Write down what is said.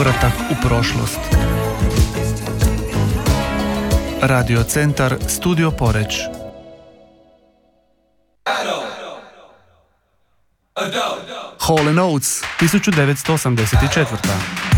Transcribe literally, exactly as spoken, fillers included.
Povratak u prošlost. Radio Centar, Studio Poreč. Hall and Oates, tisuću devetsto osamdeset četvrta.